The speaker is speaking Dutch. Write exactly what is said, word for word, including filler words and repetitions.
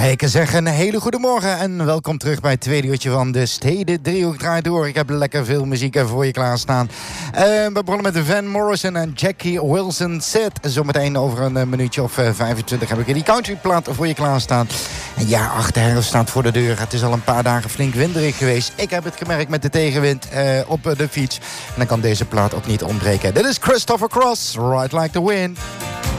Ik zeg een hele goede morgen en welkom terug bij het tweede uurtje van de Steden Driehoek draait door. Ik heb lekker veel muziek voor je klaarstaan. Uh, we begonnen met Van Morrison en Jackie Wilson Sid. Zometeen over een uh, minuutje of uh, vijfentwintig heb ik die countryplaat voor je klaarstaan. En ja, ach, de herfst staat voor de deur. Het is al een paar dagen flink winderig geweest. Ik heb het gemerkt met de tegenwind uh, op uh, de fiets. En dan kan deze plaat ook niet ontbreken. Dit is Christopher Cross, Ride Like the Wind.